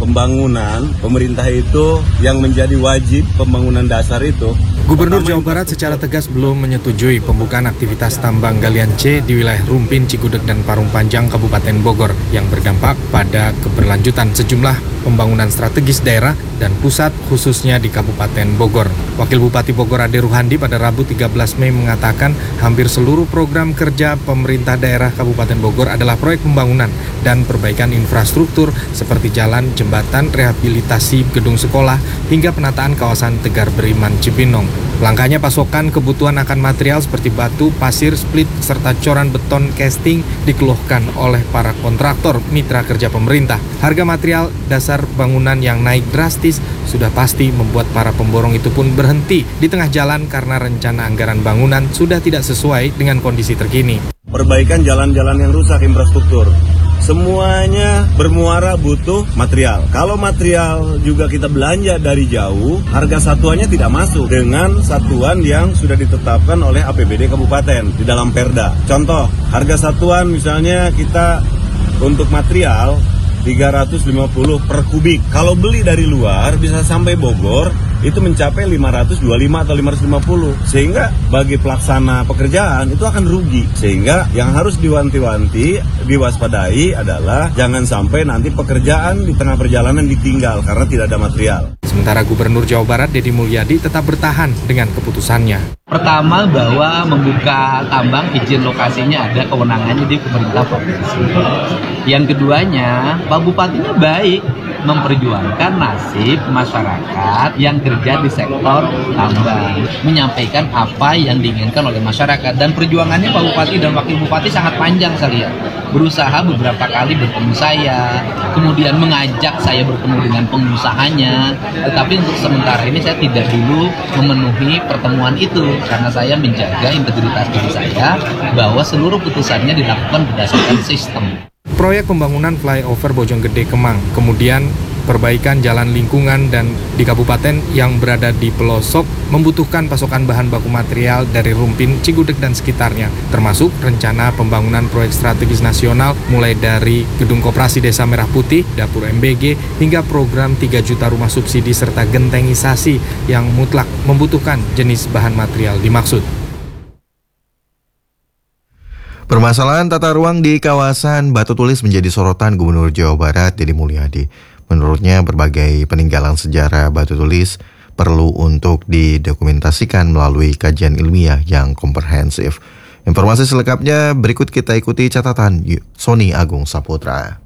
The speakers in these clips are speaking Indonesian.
pembangunan, pemerintah itu yang menjadi wajib pembangunan dasar itu. Gubernur Jawa Barat secara tegas belum menyetujui pembukaan aktivitas tambang galian C di wilayah Rumpin, Cigudeg, dan Parung Panjang, Kabupaten Bogor yang berdampak pada keberlanjutan sejumlah pembangunan strategis daerah dan pusat khususnya di Kabupaten Bogor. Wakil Bupati Bogor Ade Ruhandi pada Rabu 13 Mei mengatakan hampir seluruh program kerja pemerintah daerah Kabupaten Bogor adalah proyek pembangunan dan perbaikan infrastruktur seperti jalan, jembatan, rehabilitasi gedung sekolah, hingga penataan kawasan Tegar Beriman Cibinong. Langkahnya pasokan kebutuhan akan material seperti batu, pasir, split, serta coran beton casting dikeluhkan oleh para kontraktor mitra kerja pemerintah. Harga material dasar bangunan yang naik drastis sudah pasti membuat para pemborong itu pun berhenti di tengah jalan karena rencana anggaran bangunan sudah tidak sesuai dengan kondisi terkini. Perbaikan jalan-jalan yang rusak, infrastruktur. Semuanya bermuara butuh material. Kalau material juga kita belanja dari jauh, harga satuannya tidak masuk dengan satuan yang sudah ditetapkan oleh APBD Kabupaten di dalam Perda. Contoh, harga satuan misalnya kita untuk material 350 per kubik. Kalau beli dari luar bisa sampai Bogor itu mencapai 525 atau 550. Sehingga bagi pelaksana pekerjaan itu akan rugi. Sehingga yang harus diwanti-wanti, diwaspadai adalah jangan sampai nanti pekerjaan di tengah perjalanan ditinggal karena tidak ada material. Sementara Gubernur Jawa Barat Deddy Mulyadi tetap bertahan dengan keputusannya. Pertama, bahwa membuka tambang izin lokasinya ada kewenangannya di pemerintah provinsi. Yang keduanya, Pak Bupatinya baik memperjuangkan nasib masyarakat yang kerja di sektor tambang, menyampaikan apa yang diinginkan oleh masyarakat, dan perjuangannya Pak Bupati dan Wakil Bupati sangat panjang saya lihat. Berusaha beberapa kali bertemu saya, kemudian mengajak saya bertemu dengan pengusahanya, tetapi untuk sementara ini saya tidak dulu memenuhi pertemuan itu karena saya menjaga integritas diri saya bahwa seluruh putusannya dilakukan berdasarkan sistem. Proyek pembangunan flyover Bojonggede Kemang, kemudian perbaikan jalan lingkungan dan di kabupaten yang berada di pelosok membutuhkan pasokan bahan baku material dari Rumpin, Cigudeg, dan sekitarnya, termasuk rencana pembangunan proyek strategis nasional mulai dari Gedung Koperasi Desa Merah Putih, Dapur MBG, hingga program 3 juta rumah subsidi serta gentengisasi yang mutlak membutuhkan jenis bahan material dimaksud. Permasalahan tata ruang di kawasan Batu Tulis menjadi sorotan Gubernur Jawa Barat Deddy Mulyadi. Menurutnya berbagai peninggalan sejarah Batu Tulis perlu untuk didokumentasikan melalui kajian ilmiah yang komprehensif. Informasi selengkapnya berikut kita ikuti catatan Sony Agung Saputra.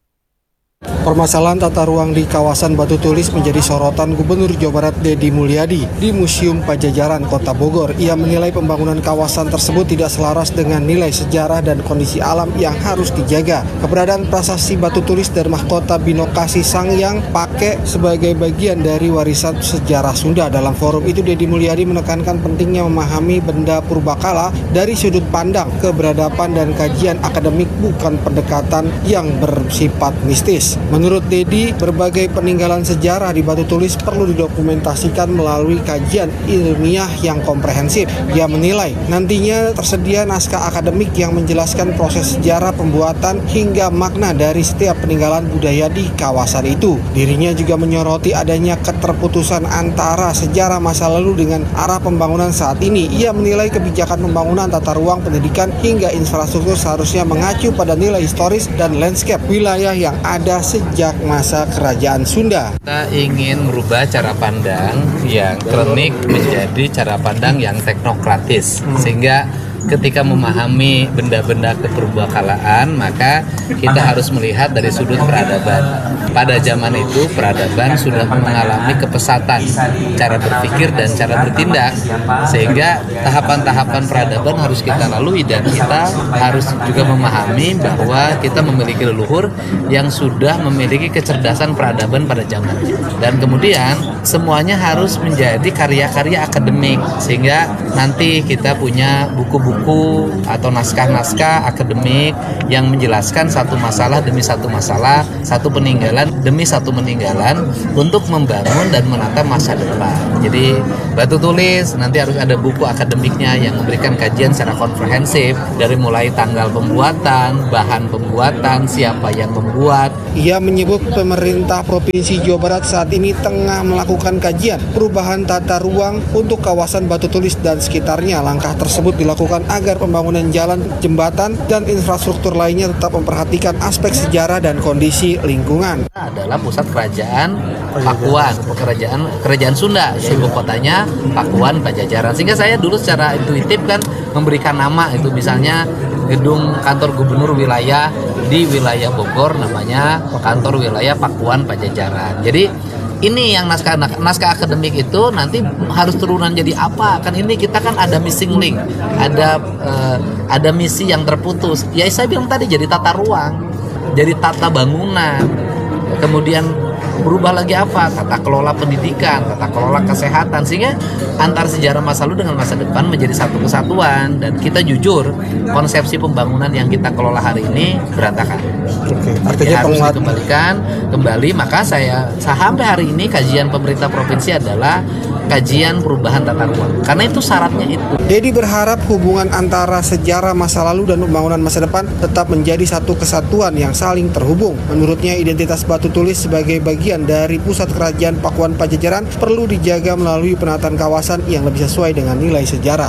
Permasalahan tata ruang di kawasan Batu Tulis menjadi sorotan Gubernur Jawa Barat Deddy Mulyadi di Museum Pajajaran Kota Bogor. Ia menilai pembangunan kawasan tersebut tidak selaras dengan nilai sejarah dan kondisi alam yang harus dijaga. Keberadaan prasasti Batu Tulis dan mahkota Binokasi Sangyang Pake sebagai bagian dari warisan sejarah Sunda. Dalam forum itu Deddy Mulyadi menekankan pentingnya memahami benda purbakala dari sudut pandang keberadaban dan kajian akademik, bukan pendekatan yang bersifat mistis. Menurut Deddy, berbagai peninggalan sejarah di Batu Tulis perlu didokumentasikan melalui kajian ilmiah yang komprehensif. Ia menilai nantinya tersedia naskah akademik yang menjelaskan proses sejarah pembuatan hingga makna dari setiap peninggalan budaya di kawasan itu. Dirinya juga menyoroti adanya keterputusan antara sejarah masa lalu dengan arah pembangunan saat ini. Ia menilai kebijakan pembangunan tata ruang, pendidikan hingga infrastruktur seharusnya mengacu pada nilai historis dan landscape wilayah yang ada sejak masa kerajaan Sunda. Kita ingin merubah cara pandang yang klinik menjadi cara pandang yang teknokratis, sehingga ketika memahami benda-benda kepurbakalaan, maka kita harus melihat dari sudut peradaban. Pada zaman itu, peradaban sudah mengalami kepesatan cara berpikir dan cara bertindak, sehingga tahapan-tahapan peradaban harus kita lalui, dan kita harus juga memahami bahwa kita memiliki leluhur yang sudah memiliki kecerdasan peradaban pada zamannya. Dan kemudian semuanya harus menjadi karya-karya akademik, sehingga nanti kita punya buku-buku atau naskah-naskah akademik yang menjelaskan satu masalah demi satu masalah, satu peninggalan demi satu peninggalan untuk membangun dan menata masa depan. Jadi batu tulis nanti harus ada buku akademiknya yang memberikan kajian secara komprehensif dari mulai tanggal pembuatan, bahan pembuatan, siapa yang membuat. Ia menyebut pemerintah Provinsi Jawa Barat saat ini tengah melakukan kajian perubahan tata ruang untuk kawasan Batu Tulis dan sekitarnya. Langkah tersebut dilakukan agar pembangunan jalan, jembatan, dan infrastruktur lainnya tetap memperhatikan aspek sejarah dan kondisi lingkungan. Adalah pusat kerajaan Pakuan, kerajaan Sunda, ibu kotanya Pakuan Pajajaran. Sehingga saya dulu secara intuitif kan memberikan nama itu, misalnya gedung kantor gubernur wilayah di wilayah Bogor namanya kantor wilayah Pakuan Pajajaran. Jadi ini yang naskah akademik itu nanti harus turunan jadi apa? Kan ini kita kan ada missing link, ada misi yang terputus. Ya saya bilang tadi jadi tata ruang, jadi tata bangunan, kemudian berubah lagi apa? Tata kelola pendidikan, tata kelola kesehatan, sehingga antar sejarah masa lalu dengan masa depan menjadi satu kesatuan. Dan kita jujur, konsepsi pembangunan yang kita kelola hari ini berantakan. Artinya harus dikembalikan kembali. Maka saya sampai hari ini kajian pemerintah provinsi adalah kajian perubahan tata ruang, karena itu syaratnya itu. Dedi berharap hubungan antara sejarah masa lalu dan pembangunan masa depan tetap menjadi satu kesatuan yang saling terhubung. Menurutnya identitas Batu Tulis sebagai bagian dari pusat kerajaan Pakuan Pajajaran perlu dijaga melalui penataan kawasan yang lebih sesuai dengan nilai sejarah.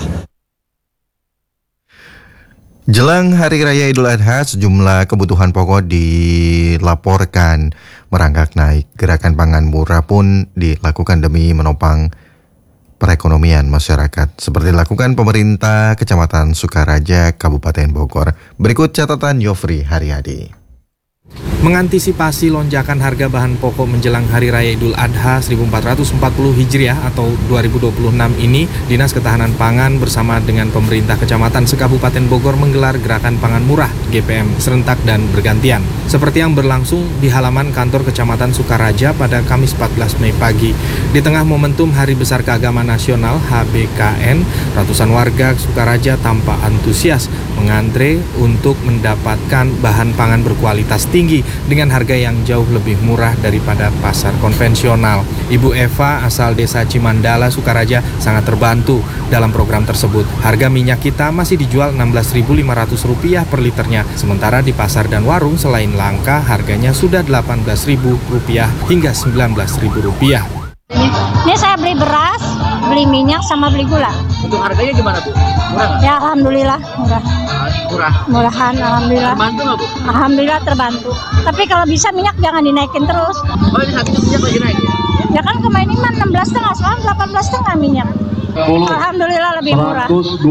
Jelang Hari Raya Idul Adha, sejumlah kebutuhan pokok dilaporkan merangkak naik. Gerakan pangan murah pun dilakukan demi menopang perekonomian masyarakat, seperti dilakukan pemerintah Kecamatan Sukaraja, Kabupaten Bogor. Berikut catatan Yofri Haryadi. Mengantisipasi lonjakan harga bahan pokok menjelang Hari Raya Idul Adha 1440 Hijriah atau 2026 ini, Dinas Ketahanan Pangan bersama dengan pemerintah Kecamatan Sekabupaten Bogor menggelar Gerakan Pangan Murah GPM serentak dan bergantian, seperti yang berlangsung di halaman kantor Kecamatan Sukaraja pada Kamis 14 Mei pagi. Di tengah momentum Hari Besar Keagamaan Nasional HBKN, ratusan warga Sukaraja tampak antusias mengantre untuk mendapatkan bahan pangan berkualitas tinggi dengan harga yang jauh lebih murah daripada pasar konvensional. Ibu Eva asal desa Cimandala, Sukaraja sangat terbantu dalam program tersebut. Harga minyak kita masih dijual Rp16.500 per liternya, sementara di pasar dan warung selain langka harganya sudah Rp18.000 hingga Rp19.000. Ini saya beli beras, beli minyak, sama beli gula. Untuk harganya gimana, Bu? Murah nggak? Ya alhamdulillah murah. Murah. Murahan alhamdulillah. Terbantu nggak, Bu? Alhamdulillah terbantu. Tapi kalau bisa minyak jangan dinaikin terus. Oh, ini saat ini minyak lagi naik ya? Ya kan kemarin ini 16,5, sekarang 18,5 minyak. Alhamdulillah lebih murah.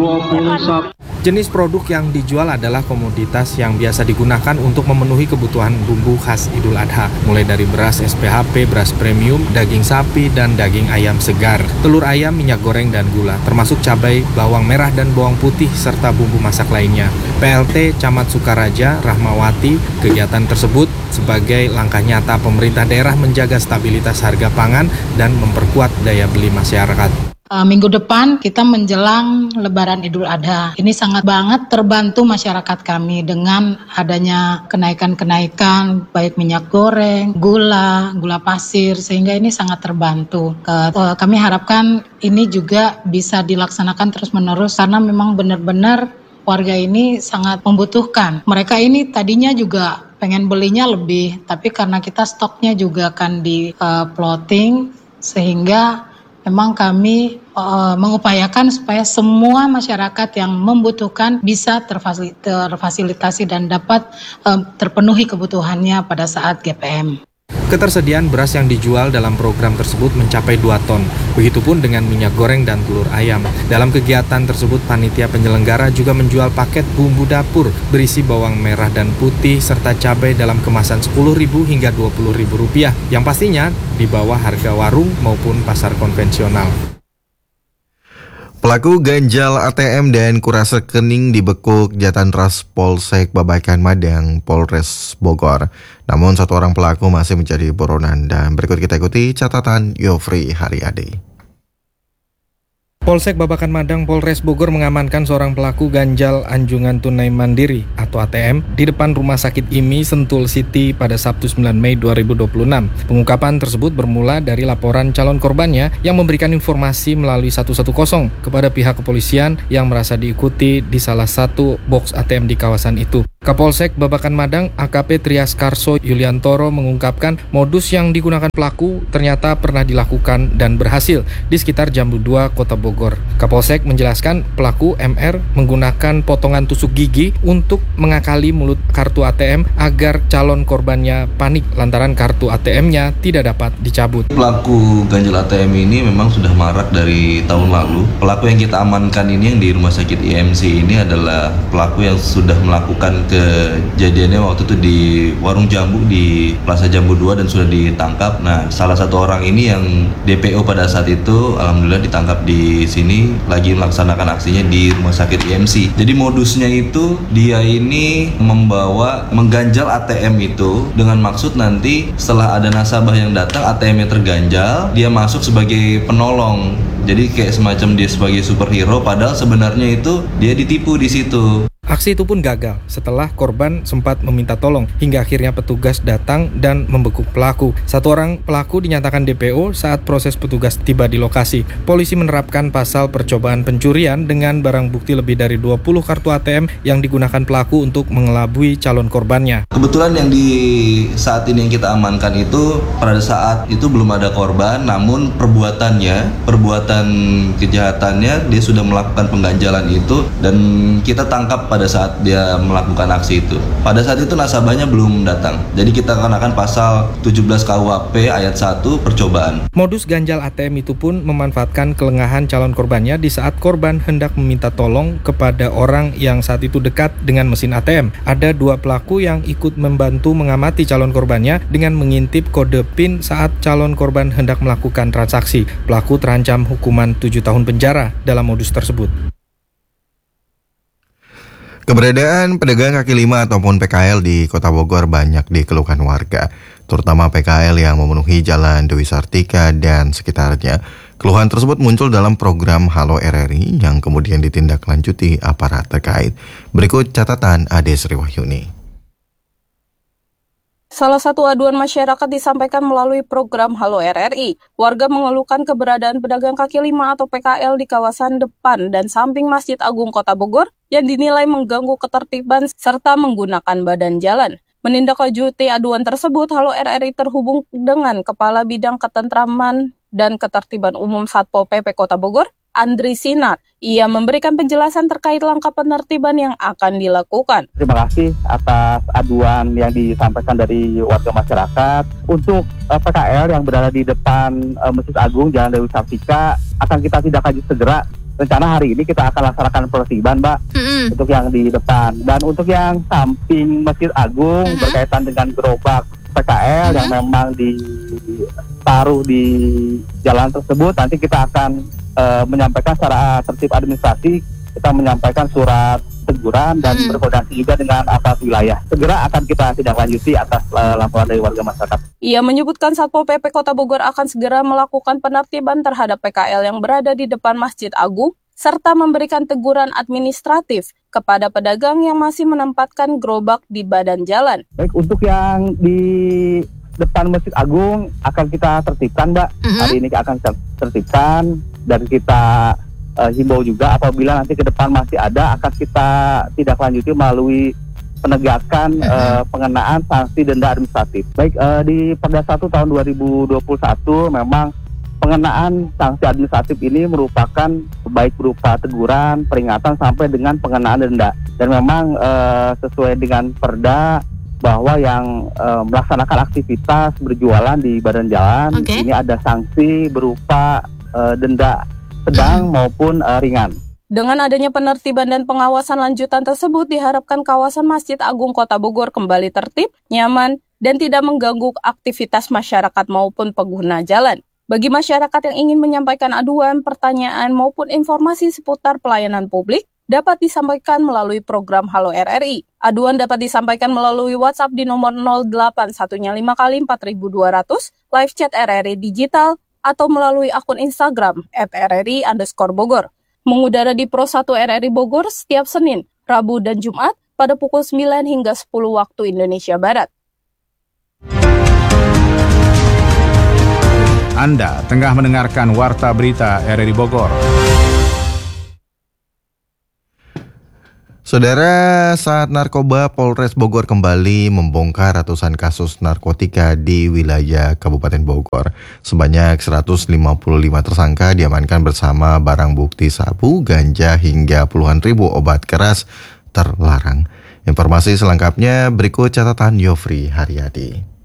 Jenis produk yang dijual adalah komoditas yang biasa digunakan untuk memenuhi kebutuhan bumbu khas Idul Adha, mulai dari beras SPHP, beras premium, daging sapi, dan daging ayam segar, telur ayam, minyak goreng, dan gula, termasuk cabai, bawang merah, dan bawang putih, serta bumbu masak lainnya. PLT Camat Sukaraja, Rahmawati, kegiatan tersebut sebagai langkah nyata pemerintah daerah menjaga stabilitas harga pangan dan memperkuat daya beli masyarakat. Minggu depan kita menjelang Lebaran Idul Adha. Ini sangat banget terbantu masyarakat kami dengan adanya kenaikan-kenaikan baik minyak goreng, gula pasir, sehingga ini sangat terbantu. Kami harapkan ini juga bisa dilaksanakan terus-menerus karena memang benar-benar warga ini sangat membutuhkan. Mereka ini tadinya juga pengen belinya lebih, tapi karena kita stoknya juga akan di plotting, sehingga memang kami mengupayakan supaya semua masyarakat yang membutuhkan bisa terfasilitasi dan dapat terpenuhi kebutuhannya pada saat GPM. Ketersediaan beras yang dijual dalam program tersebut mencapai 2 ton. Begitupun dengan minyak goreng dan telur ayam. Dalam kegiatan tersebut, panitia penyelenggara juga menjual paket bumbu dapur berisi bawang merah dan putih serta cabai dalam kemasan Rp10.000 hingga Rp20.000, yang pastinya di bawah harga warung maupun pasar konvensional. Pelaku ganjal ATM dan kuras rekening dibekuk Jatantras Polsek Babakan Madang, Polres Bogor. Namun satu orang pelaku masih menjadi buronan, dan berikut kita ikuti catatan Yofri Haryadi. Polsek Babakan Madang Polres Bogor mengamankan seorang pelaku ganjal anjungan tunai mandiri atau ATM di depan Rumah Sakit IMI Sentul City pada Sabtu 9 Mei 2026. Pengungkapan tersebut bermula dari laporan calon korbannya yang memberikan informasi melalui 110 kepada pihak kepolisian yang merasa diikuti di salah satu box ATM di kawasan itu. Kapolsek Babakan Madang AKP Trias Karso Yuliantoro mengungkapkan modus yang digunakan pelaku ternyata pernah dilakukan dan berhasil di sekitar Jambu 2 Kota Bogor. Kapolsek menjelaskan pelaku MR menggunakan potongan tusuk gigi untuk mengakali mulut kartu ATM agar calon korbannya panik lantaran kartu ATM-nya tidak dapat dicabut. Pelaku ganjal ATM ini memang sudah marak dari tahun lalu. Pelaku yang kita amankan ini yang di Rumah Sakit IMC ini adalah pelaku yang sudah melakukan kejadiannya waktu itu di warung jambu di Plaza Jambu 2 dan sudah ditangkap. Nah, salah satu orang ini yang DPO pada saat itu alhamdulillah ditangkap di sini lagi melaksanakan aksinya di Rumah Sakit IMC. Jadi modusnya itu dia ini mengganjal ATM itu dengan maksud nanti setelah ada nasabah yang datang ATM-nya terganjal, dia masuk sebagai penolong. Jadi kayak semacam dia sebagai superhero padahal sebenarnya itu dia ditipu di situ. Aksi itu pun gagal setelah korban sempat meminta tolong hingga akhirnya petugas datang dan membekuk pelaku. Satu orang pelaku dinyatakan DPO saat proses petugas tiba di lokasi. Polisi menerapkan pasal percobaan pencurian dengan barang bukti lebih dari 20 kartu ATM yang digunakan pelaku untuk mengelabui calon korbannya. Kebetulan yang di saat ini yang kita amankan itu pada saat itu belum ada korban, namun perbuatan kejahatannya dia sudah melakukan pengganjalan itu dan kita tangkap pada saat dia melakukan aksi itu. Pada saat itu nasabahnya belum datang. Jadi kita kenakan pasal 17 KUHP ayat 1 percobaan. Modus ganjal ATM itu pun memanfaatkan kelengahan calon korbannya di saat korban hendak meminta tolong kepada orang yang saat itu dekat dengan mesin ATM. Ada dua pelaku yang ikut membantu mengamati calon korbannya dengan mengintip kode PIN saat calon korban hendak melakukan transaksi. Pelaku terancam hukuman 7 tahun penjara dalam modus tersebut. Keberadaan pedagang kaki lima ataupun PKL di Kota Bogor banyak dikeluhkan warga, terutama PKL yang memenuhi Jalan Dewi Sartika dan sekitarnya. Keluhan tersebut muncul dalam program Halo RRI yang kemudian ditindaklanjuti aparat terkait. Berikut catatan Ade Sri Wahyuni. Salah satu aduan masyarakat disampaikan melalui program Halo RRI. Warga mengeluhkan keberadaan pedagang kaki lima atau PKL di kawasan depan dan samping Masjid Agung Kota Bogor yang dinilai mengganggu ketertiban serta menggunakan badan jalan. Menindaklanjuti aduan tersebut, Halo RRI terhubung dengan Kepala Bidang Ketentraman dan Ketertiban Umum Satpol PP Kota Bogor, Andri Sinar. Ia memberikan penjelasan terkait langkah penertiban yang akan dilakukan. Terima kasih atas aduan yang disampaikan dari warga masyarakat. Untuk PKL yang berada di depan Masjid Agung Jalan Dewi Sartika akan kita tindak lanjut segera. Rencana hari ini kita akan laksanakan penertiban, Mbak, untuk yang di depan. Dan untuk yang samping Masjid Agung berkaitan dengan gerobak PKL yang memang ditaruh di jalan tersebut, nanti kita akan menyampaikan secara tertib administrasi, kita menyampaikan surat teguran dan berkoordinasi juga dengan aparat wilayah. Segera akan kita tindak lanjuti atas laporan dari warga masyarakat. Ia menyebutkan Satpol PP Kota Bogor akan segera melakukan penertiban terhadap PKL yang berada di depan Masjid Agung, serta memberikan teguran administratif kepada pedagang yang masih menempatkan gerobak di badan jalan. Baik, untuk yang di depan Masjid Agung akan kita tertibkan, Mbak. Hari ini akan kita tertibkan dan kita himbau juga apabila nanti ke depan masih ada akan kita tindak lanjuti melalui penegakan pengenaan sanksi denda administratif. Baik, di Perda 1 tahun 2021 memang pengenaan sanksi administratif ini merupakan baik berupa teguran, peringatan sampai dengan pengenaan denda. Dan memang sesuai dengan Perda bahwa yang melaksanakan aktivitas berjualan di badan jalan ini ada sanksi berupa denda sedang maupun ringan. Dengan adanya penertiban dan pengawasan lanjutan tersebut, diharapkan kawasan Masjid Agung Kota Bogor kembali tertib, nyaman, dan tidak mengganggu aktivitas masyarakat maupun pengguna jalan. Bagi masyarakat yang ingin menyampaikan aduan, pertanyaan, maupun informasi seputar pelayanan publik, dapat disampaikan melalui program Halo RRI. Aduan dapat disampaikan melalui WhatsApp di nomor 0815 kali 4200, live chat RRI Digital atau melalui akun Instagram @rri_Bogor. Mengudara di Pro 1 RRI Bogor setiap Senin, Rabu, dan Jumat pada pukul 9 hingga 10 waktu Indonesia Barat. Anda tengah mendengarkan Warta Berita RRI Bogor. Saudara, saat narkoba Polres Bogor kembali membongkar ratusan kasus narkotika di wilayah Kabupaten Bogor. Sebanyak 155 tersangka diamankan bersama barang bukti sabu, ganja, hingga puluhan ribu obat keras terlarang. Informasi selengkapnya berikut catatan Yofri Haryadi.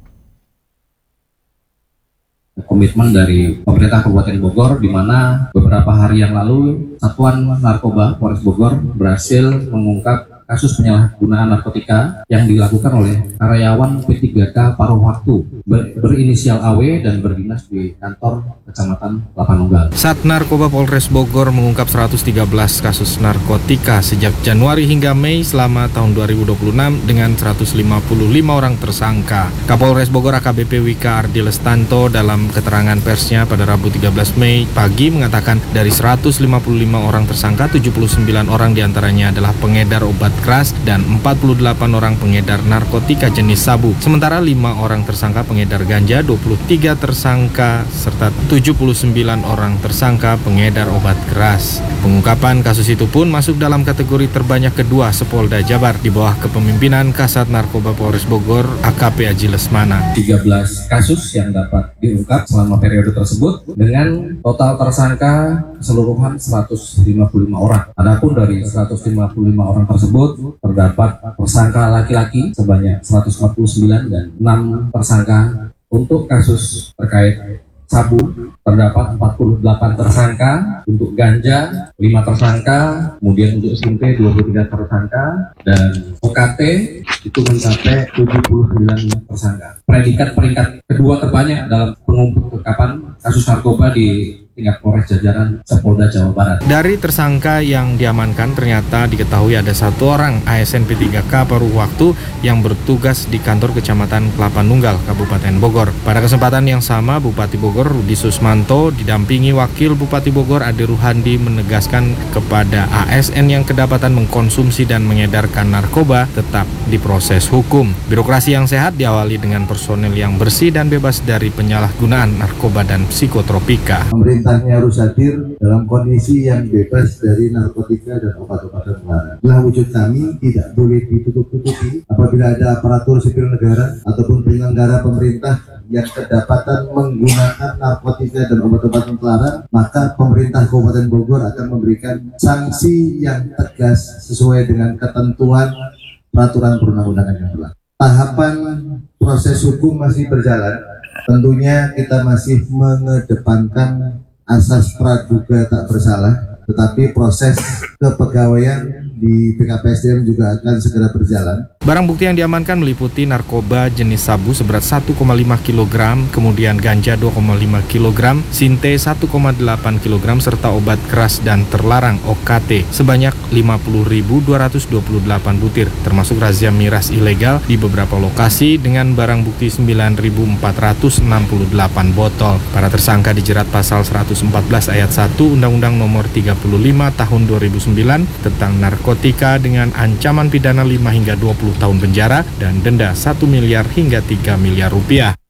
Komitmen dari pemerintah Kabupaten Bogor, di mana beberapa hari yang lalu Satuan Narkoba Polres Bogor berhasil mengungkap kasus penyalahgunaan narkotika yang dilakukan oleh karyawan P3K paruh waktu berinisial AW dan berdinas di kantor Kecamatan Lapanunggal. Sat Narkoba Polres Bogor mengungkap 113 kasus narkotika sejak Januari hingga Mei selama tahun 2026 dengan 155 orang tersangka. Kapolres Bogor AKBP Wika Ardi Lestanto dalam keterangan persnya pada Rabu 13 Mei pagi mengatakan dari 155 orang tersangka, 79 orang diantaranya adalah pengedar obat keras dan 48 orang pengedar narkotika jenis sabu. Sementara 5 orang tersangka pengedar ganja, 23 tersangka serta 79 orang tersangka pengedar obat keras. Pengungkapan kasus itu pun masuk dalam kategori terbanyak kedua Sepolda Jabar di bawah kepemimpinan Kasat Narkoba Polres Bogor AKP Aji Lesmana. 13 kasus yang dapat diungkap selama periode tersebut dengan total tersangka keseluruhan 155 orang. Adapun dari 155 orang tersebut terdapat tersangka laki-laki sebanyak 149 dan 6 tersangka. Untuk kasus terkait sabu terdapat 48 tersangka, untuk ganja 5 tersangka, kemudian untuk SMP 23 tersangka, dan OKT itu mencapai 79 tersangka. Predikat peringkat kedua terbanyak dalam pengungkapan kasus narkoba di tingkat Polres jajaran Sepolda Jawa Barat. Dari tersangka yang diamankan ternyata diketahui ada 1 orang ASN P3K paruh waktu yang bertugas di kantor Kecamatan Kelapa Nunggal, Kabupaten Bogor. Pada kesempatan yang sama, Bupati Bogor Rudi Susmanto didampingi Wakil Bupati Bogor Ade Ruhandi menegaskan kepada ASN yang kedapatan mengkonsumsi dan mengedarkan narkoba tetap diproses hukum. Birokrasi yang sehat diawali dengan personel yang bersih dan bebas dari penyalahgunaan narkoba dan psikotropika. Pemerintahnya harus hadir dalam kondisi yang bebas dari narkotika dan obat-obatan terlarang. Itulah wujud kami, tidak boleh ditutup-tutupi. Apabila ada aparatur sipil negara ataupun penyelenggara pemerintah yang kedapatan menggunakan narkotika dan obat-obatan terlarang, maka pemerintah Kabupaten Bogor akan memberikan sanksi yang tegas sesuai dengan ketentuan peraturan perundang-undangan yang berlaku. Tahapan proses hukum masih berjalan. Tentunya kita masih mengedepankan asas praduga tak bersalah, tetapi proses kepegawaian di BKPSDM juga akan segera berjalan. Barang bukti yang diamankan meliputi narkoba jenis sabu seberat 1,5 kg, kemudian ganja 2,5 kg, sinte 1,8 kg, serta obat keras dan terlarang OKT sebanyak 50.228 butir, termasuk razia miras ilegal di beberapa lokasi dengan barang bukti 9.468 botol. Para tersangka dijerat pasal 114 ayat 1 Undang-Undang Nomor 35 Tahun 2009 tentang narkotika dengan ancaman pidana 5 hingga 20 tahun penjara dan denda 1 miliar hingga 3 miliar rupiah.